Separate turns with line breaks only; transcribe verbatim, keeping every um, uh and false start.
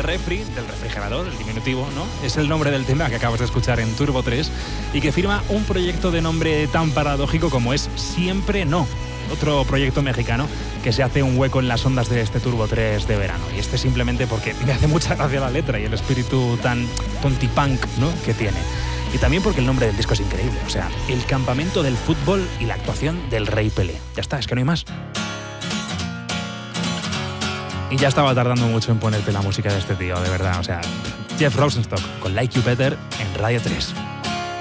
Refri, del refrigerador, el diminutivo, ¿no? Es el nombre del tema que acabas de escuchar en Turbo tres y que firma un proyecto de nombre tan paradójico como es Siempre No. Otro proyecto mexicano que se hace un hueco en las ondas de este Turbo tres de verano. Y este simplemente porque me hace mucha gracia la letra y el espíritu tan tontipunk, ¿no?, que tiene. Y también porque el nombre del disco es increíble. O sea, el campamento del fútbol y la actuación del Rey Pelé. Ya está, es que no hay más. Y ya estaba tardando mucho en ponerte la música de este tío, de verdad. O sea, Jeff Rosenstock con Like You Better en Radio tres.